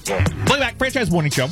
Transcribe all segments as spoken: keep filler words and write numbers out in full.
Welcome back, Franchise Morning Show.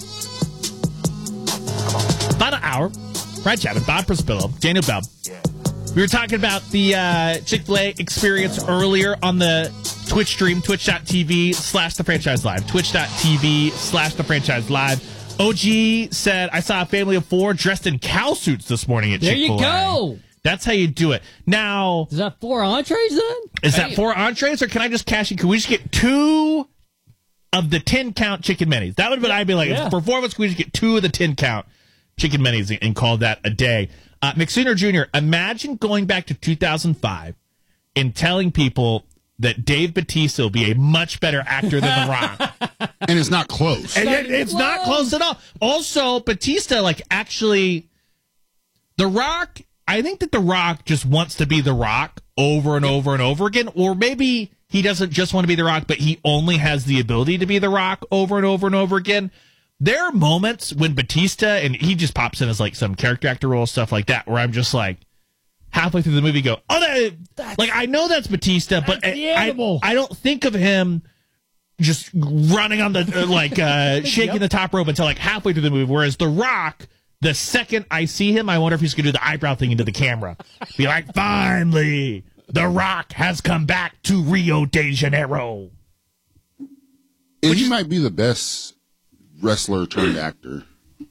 Final hour. Brad Chapman, Bob Prispillo, Daniel Bell. We were talking about the uh, Chick-fil-A experience earlier on the Twitch stream, twitch.tv slash the franchise live. Twitch.tv slash the franchise live. O G said, I saw a family of four dressed in cow suits this morning at there Chick-fil-A. There you go. That's how you do it. Now, is that four entrees then? Is that four entrees, or can I just cash in? Can we just get two of the ten count chicken minis? That would be what I'd be like. Yeah. For four of us, can we just get two of the ten count chicken minis and call that a day? Uh, McSooner Junior, imagine going back to two thousand five and telling people that Dave Bautista will be a much better actor than The Rock. And it's not close. And it, it's close. not close at all. Also, Bautista, like, actually, The Rock, I think that The Rock just wants to be The Rock over and over and over again. Or maybe he doesn't just want to be The Rock, but he only has the ability to be The Rock over and over and over again. There are moments when Bautista, and he just pops in as, like, some character actor role, stuff like that, where I'm just like, halfway through the movie, go, oh, that, that's, like, I know that's Bautista, but that's I, I, I don't think of him just running on the, uh, like, uh, shaking yep. the top rope until, like, halfway through the movie. Whereas The Rock, the second I see him, I wonder if he's going to do the eyebrow thing into the camera. Be like, finally, The Rock has come back to Rio de Janeiro. And he might be the best wrestler turned actor.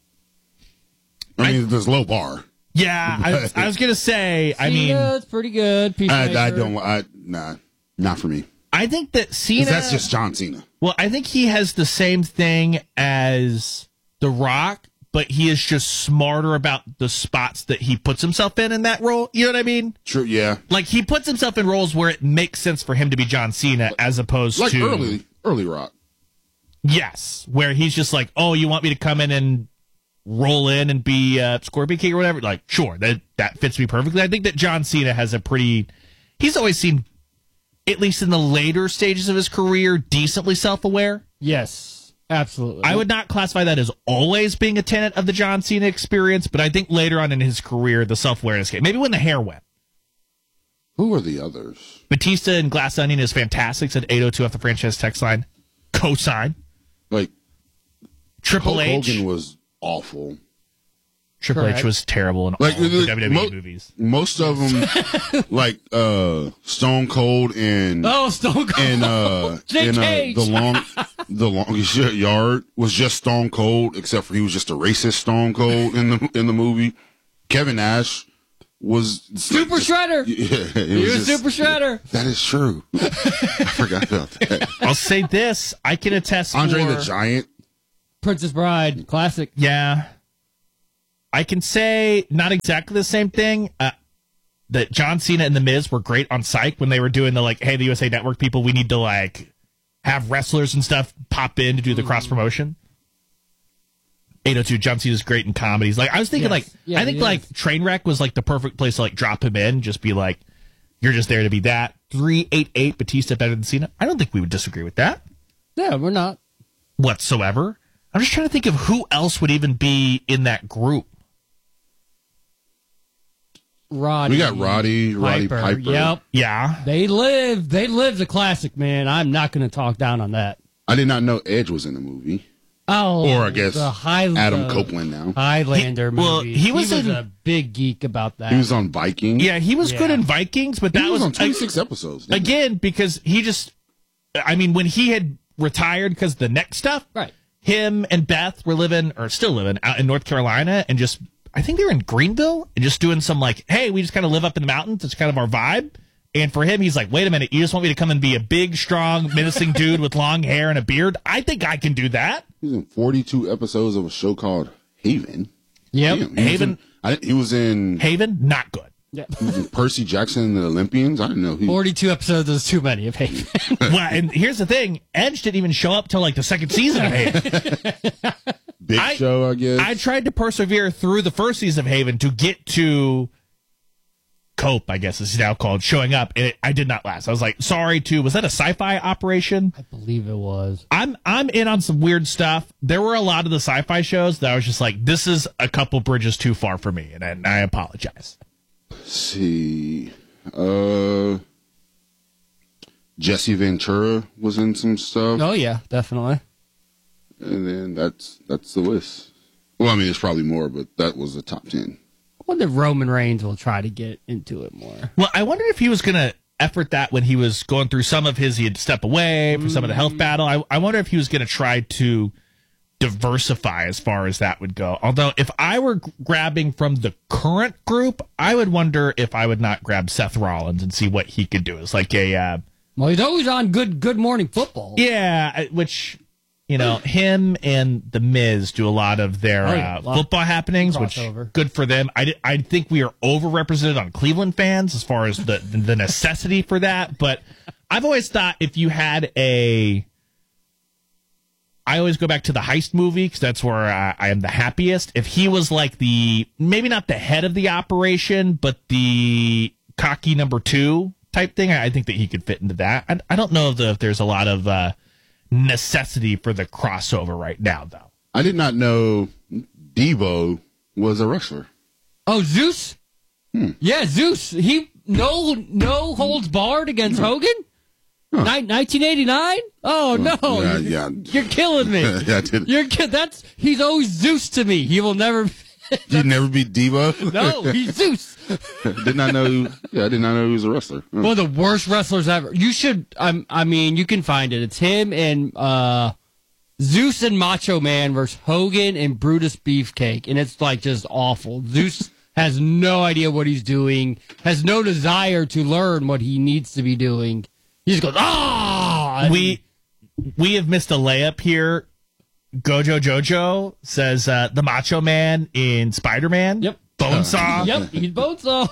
I mean, I, there's low bar. Yeah, I, I was gonna say. I mean, it's pretty good. I, I don't. I nah, not for me. I think that Cena. That's just John Cena. Well, I think he has the same thing as The Rock, but he is just smarter about the spots that he puts himself in in that role. You know what I mean? True. Yeah. Like he puts himself in roles where it makes sense for him to be John Cena, as opposed like to early, early Rock. Yes, where he's just like, oh, you want me to come in and roll in and be uh, Scorpion King or whatever? Like, sure, that that fits me perfectly. I think that John Cena has a pretty, he's always seemed, at least in the later stages of his career, decently self-aware. Yes, absolutely. I would not classify that as always being a tenet of the John Cena experience, but I think later on in his career, the self-awareness came. Maybe when the hair went. Who are the others? Batista and Glass Onion is fantastic, said eight oh two off the franchise text line. Cosign. Like, Triple Hulk H. Hogan was awful. Triple Correct. H was terrible in like all the, the W W E mo- movies. Most of them, like uh, Stone Cold and oh, Stone Cold and uh, Jake and, uh Cage. the long, the longest yard was just Stone Cold, except for he was just a racist Stone Cold in the in the movie. Kevin Nash was Super just, Shredder. Yeah, he was just, Super Shredder. That is true. I forgot about that. I'll say this: I can attest. Andre for, the Giant, Princess Bride, classic. Yeah, I can say not exactly the same thing. Uh, that John Cena and The Miz were great on Psych when they were doing the like, hey, the U S A Network people, we need to like have wrestlers and stuff pop in to do the cross promotion. eight oh two John Cena's great in comedies. Like I was thinking, yes. like yeah, I think like Trainwreck was like the perfect place to like drop him in. Just be like, you're just there to be that. Three eight eight Batista better than Cena. I don't think we would disagree with that. Yeah, we're not whatsoever. I'm just trying to think of who else would even be in that group. Roddy. We got Roddy, Roddy Piper. Piper. Yep. Yeah. They live. They live the classic, man. I'm not going to talk down on that. I did not know Edge was in the movie. Oh, or I guess the High, Adam uh, Copeland now. Highlander he, movie. Well, he was, he was in, a big geek about that. He was on Vikings. Yeah, he was yeah. good in Vikings, but that he was, was on twenty-six uh, episodes. Again, because he just, I mean, when he had retired because the neck stuff, right? Him and Beth were living, or still living, out in North Carolina, and just, I think they were in Greenville, and just doing some like, hey, we just kind of live up in the mountains. It's kind of our vibe. And for him, he's like, wait a minute, you just want me to come and be a big, strong, menacing dude with long hair and a beard? I think I can do that. He's in forty-two episodes of a show called Haven. Yep. Damn, he Haven. Was in, I, he was in Haven, not good. Yeah. He was in Percy Jackson and the Olympians. I didn't know. He, forty-two episodes is too many of Haven. Well, and here's the thing. Edge didn't even show up till like the second season of Haven. Big I, Show, I guess. I tried to persevere through the first season of Haven to get to Cope, I guess it's now called, showing up, and it, I did not last. I was like, sorry to, was that a sci-fi operation? I believe it was. I'm I'm in on some weird stuff. There were a lot of the sci-fi shows that I was just like, this is a couple bridges too far for me, and I, and I apologize. Let's see. Uh, Jesse Ventura was in some stuff. Oh, yeah, definitely. and then that's that's the list. Well, I mean, there's probably more, but that was the top ten. I wonder if Roman Reigns will try to get into it more. Well, I wondered if he was going to effort that when he was going through some of his, he had to step away from some of the health battle. I, I wonder if he was going to try to diversify as far as that would go. Although, if I were g- grabbing from the current group, I would wonder if I would not grab Seth Rollins and see what he could do. It's like a, uh, Well, he's always on Good Good Morning Football. yeah, I- which, you know, him and The Miz do a lot of their Oh, yeah, uh, a lot football happenings, which crossover. good for them. I, di- I think we are overrepresented on Cleveland fans as far as the, the necessity for that. But I've always thought if you had a, I always go back to the Heist movie because that's where I, I am the happiest. If he was like the, maybe not the head of the operation, but the cocky number two type thing, I, I think that he could fit into that. I, I don't know if, the, if there's a lot of uh, necessity for the crossover right now, though. I did not know Debo was a wrestler. Oh, Zeus? Hmm. Yeah, Zeus. He no no holds barred against Hogan? Ni- nineteen eighty-nine? Oh, no. Yeah, you're, yeah. you're killing me. Yeah, I did. You're ki- that's he's always Zeus to me. He will never You'd never beat Debo? No, he's Zeus. did not know. He, yeah, I did not know he was a wrestler. Hmm. One of the worst wrestlers ever. You should um, I mean, you can find it. It's him and uh Zeus and Macho Man versus Hogan and Brutus Beefcake, and it's like just awful. Zeus has no idea what he's doing, has no desire to learn what he needs to be doing. He just goes, ah! And We we have missed a layup here. Gojo Jojo says uh, the Macho Man in Spider-Man. Yep. Bonesaw. Yep, he's both so.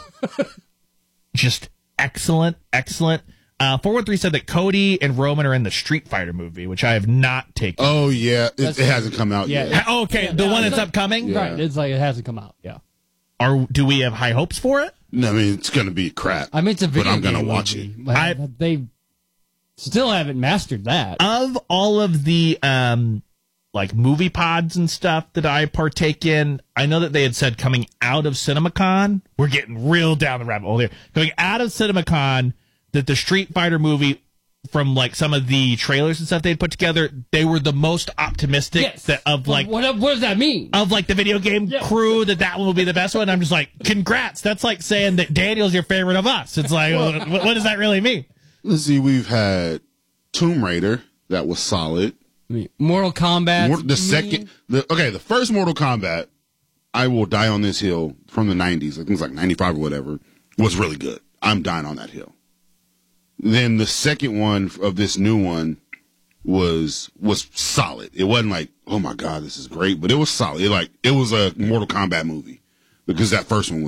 Just excellent, excellent. Uh, four one three said that Cody and Roman are in the Street Fighter movie, which I have not taken. Oh yeah, it, That's- it hasn't come out Yeah, yet. yeah. Ha- okay, the one that's upcoming. Yeah. Right, it's like it hasn't come out. Yeah. Are do we have high hopes for it? No, I mean it's gonna be crap. I mean, it's a video but I'm gonna game watch movie. it. But I- they still haven't mastered that. Of all of the um like movie pods and stuff that I partake in, I know that they had said coming out of CinemaCon, we're getting real down the rabbit hole here. Going out of CinemaCon, that the Street Fighter movie, from like some of the trailers and stuff they had put together, they were the most optimistic Yes. that of Well, like what, what does that mean? of like the video game Yeah. crew, that that one will be the best one. I'm just like, congrats. That's like saying that Daniel's your favorite of us. It's like, what, what does that really mean? Let's see. We've had Tomb Raider that was solid. I mean, Mortal Kombat. Mor- the second, the okay, the first Mortal Kombat, I will die on this hill from the nineties. I think it was like ninety-five or whatever. Was really good. I'm dying on that hill. Then the second one of this new one was was solid. It wasn't like, oh my god, this is great, but it was solid. It like it was a Mortal Kombat movie because that first one was